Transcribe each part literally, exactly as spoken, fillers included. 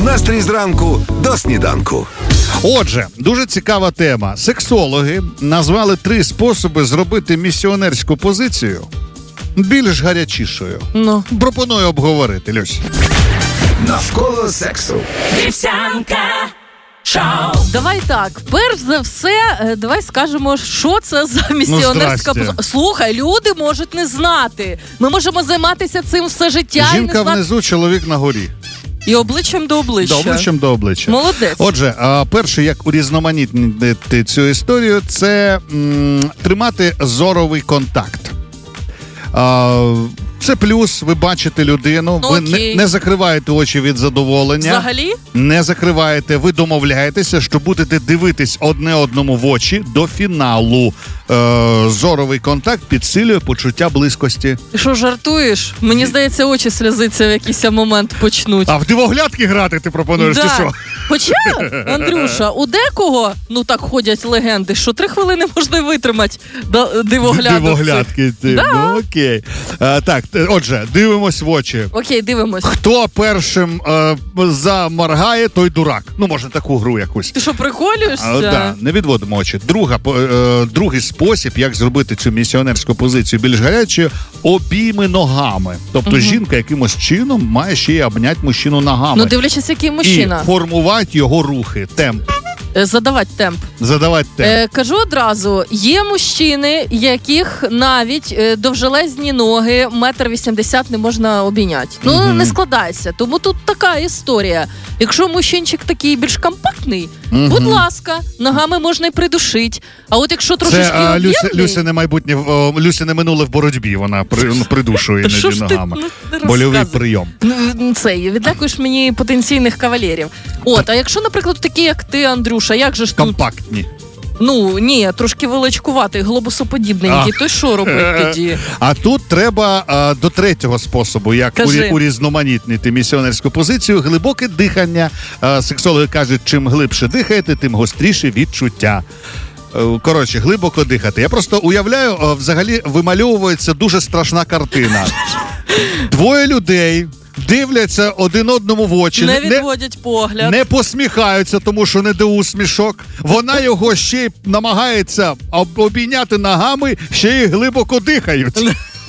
Настрій зранку до сніданку. Отже, дуже цікава тема. Сексологи назвали три способи зробити місіонерську позицію більш гарячішою. Ну. Пропоную обговорити, Люсь. Навколо сексу. Вівсянка шоу. Давай так, перш за все, давай скажемо, що це за місіонерська ну, позиція. Слухай, люди можуть не знати. Ми можемо займатися цим все життя. Жінка і не знати... внизу, чоловік на горі. І обличчям до обличчя. До обличчям до обличчя. Молодець. Отже, перше, як урізноманітнити цю історію, це м, тримати зоровий контакт. А, це плюс, ви бачите людину, ну, ви не, не закриваєте очі від задоволення. Взагалі? Не закриваєте, ви домовляєтеся, що будете дивитись одне одному в очі до фіналу. Е, зоровий контакт підсилює почуття близькості. Ти що, жартуєш? Мені здається, очі сльозиться в якийсь момент почнуть. А в дивоглядки грати ти пропонуєш, да. чи що? Хоча, Андрюша, у декого, ну так ходять легенди, що три хвилини можна витримати дивоглядок. Дивоглядки. Да. Ну, окей. А, так, отже, дивимось в очі. Окей, дивимось. Хто першим е, заморгає, той дурак. Ну, може, таку гру якусь. Ти що, приколюєшся? А, да, не відводимо очі. Друга, е, другий спосіб, як зробити цю місіонерську позицію більш гарячою, обійми ногами. Тобто угу. жінка якимось чином має ще й обняти мужчину ногами. Ну, дивлячись, який мужчина. І формувати його рухи, темп. Задавати темп. Задавати темп. Е, кажу одразу, є мужчини, яких навіть е, довжелезні ноги метр вісімдесят не можна обійняти. Ну, mm-hmm. не складається. Тому тут така історія. Якщо мужчинчик такий більш компактний, mm-hmm. будь ласка, ногами можна й придушити. А от якщо трошечки це, а, об'ємний... Люся, Люсине майбутнє, о, Люсине минуле в боротьбі, вона при, придушує іноді ногами. Ти, ну, больовий прийом. Це, відлякуєш мені потенційних кавалерів. От, а якщо, наприклад, такі, як ти, Андрюша, як же ж тут... Компактні. Ну, ні, трошки величкуватий, глобусоподібненький, то що робить тоді? А тут треба а, до третього способу, як урі, урізноманітнити місіонерську позицію, глибоке дихання. А, сексологи кажуть, чим глибше дихаєте, тим гостріше відчуття. Коротше, глибоко дихати. Я просто уявляю, взагалі вимальовується дуже страшна картина. Двоє людей дивляться один одному в очі. Не відводять погляд. Не посміхаються, тому що не до усмішок. Вона його ще й намагається обійняти ногами, ще й глибоко дихають.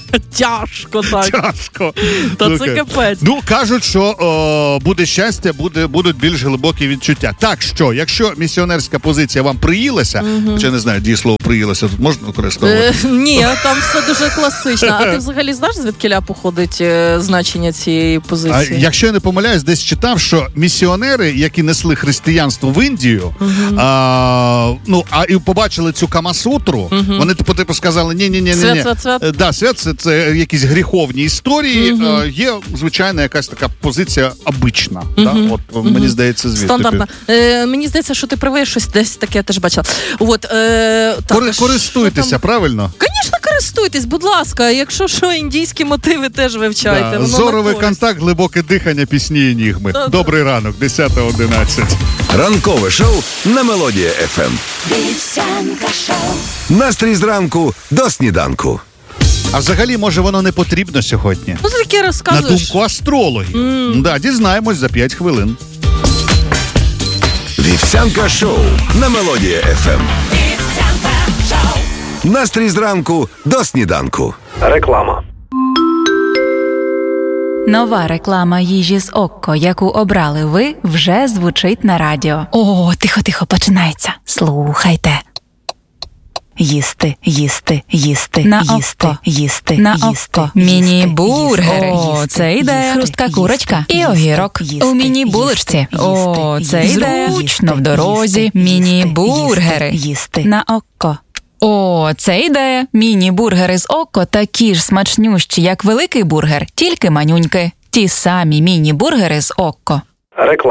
Тяжко так. Тяжко. Та ну, це капець. Ну, кажуть, що о, буде щастя, буде, будуть більш глибокі відчуття. Так що, якщо місіонерська позиція вам приїлася, угу. хоча не знаю, дієслово приїлася, тут можна використовувати? Е, ні, там все дуже класично. А ти взагалі знаєш, звідкиля походить е, значення цієї позиції? А, якщо я не помиляюсь, десь читав, що місіонери, які несли християнство в Індію, угу. а, ну, а і побачили цю Камасутру, угу. вони типу, типу сказали, ні-ні-ні. Свят, свят, свят. Да, свят, це Це якісь гріховні історії. Uh-huh. Е, є, звичайно, якась така позиція обична. Uh-huh. Да? От, uh-huh. Мені здається, звідти. Стандартна. Е, мені здається, що ти правий, щось десь таке я теж бачила. От, е, так, Кори, користуйтеся, там... правильно? Звісно, користуйтесь, будь ласка. Якщо що, індійські мотиви теж вивчайте. Да. Зоровий контакт, глибоке дихання, пісні і нігми. Да, Добрий да. ранок, десята одинадцять. Ранкове шоу на Мелодія еф ем. Настрій зранку до сніданку. А взагалі, може, воно не потрібно сьогодні? Ну, ти таке розказуєш. На думку астрологів. Mm. Да, дізнаємось за п'ять хвилин. Вівсянка шоу на Мелодія еф ем. Настрій зранку до сніданку. Реклама. Нова реклама їжі з Окко, яку обрали ви, вже звучить на радіо. О, тихо-тихо, починається. Слухайте. Їсти, їсти, їсти, на їсти, око. їсти, на їсти. Око. Міні-бургери. О, це ідея. Хрустка курочка і огірок. У міні-булочці. О, це ідея. Зручно в дорозі. Міні-бургери. Їсти. На око. О, це ідея. Міні-бургери з Окко такі ж смачнющі, як великий бургер, тільки манюньки. Ті самі міні-бургери з Окко. Реклама.